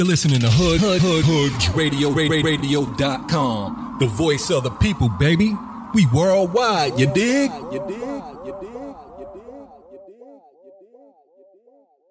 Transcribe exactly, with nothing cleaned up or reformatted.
You're listening to Hood Hood Hood Hood Radio Radio dot com. The voice of the people, baby. We worldwide, you dig? You dig? You dig?